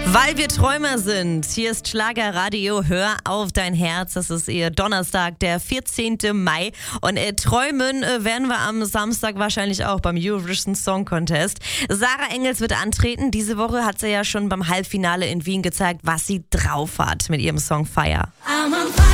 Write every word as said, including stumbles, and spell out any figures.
Weil wir Träumer sind. Hier ist Schlagerradio. Hör auf dein Herz. Das ist ihr Donnerstag, der vierzehnten Mai. Und äh, träumen äh, werden wir am Samstag wahrscheinlich auch beim Eurovision Song Contest. Sarah Engels wird antreten. Diese Woche hat sie ja schon beim Halbfinale in Wien gezeigt, was sie drauf hat mit ihrem Song Fire.